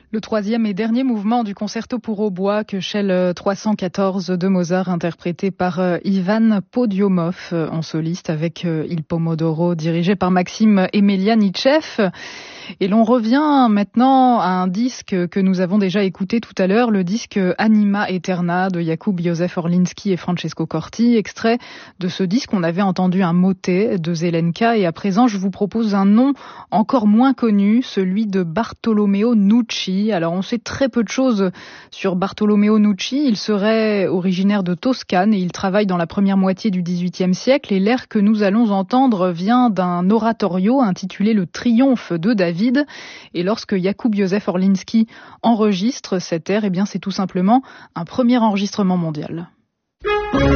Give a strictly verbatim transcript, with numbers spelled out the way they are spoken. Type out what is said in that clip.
Le troisième et dernier mouvement du concerto pour hautbois que Shell trois cent quatorze de Mozart, interprété par Ivan Podiomov en soliste avec Il Pomodoro, dirigé par Maxime Emelianitchev. Et l'on revient maintenant à un disque que nous avons déjà écouté tout à l'heure, le disque Anima Eterna de Jakub Józef Orliński et Francesco Corti, extrait de ce disque. On avait entendu un motet de Zelenka et à présent je vous propose un nom encore moins connu, celui de Bartolomeo Nucci. Alors on sait très peu de choses sur Bartolomeo Nucci. Il serait originaire de Toscane et il travaille dans la première moitié du dix-huitième siècle. Et l'air que nous allons entendre vient d'un oratorio intitulé Le Triomphe de David. Et lorsque Jakub Józef Orliński enregistre cet air, eh bien c'est tout simplement un premier enregistrement mondial.